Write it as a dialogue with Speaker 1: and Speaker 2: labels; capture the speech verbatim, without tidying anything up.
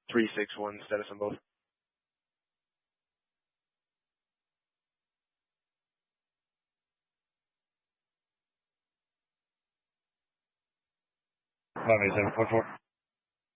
Speaker 1: three six one status on both.
Speaker 2: Bobby seven point four.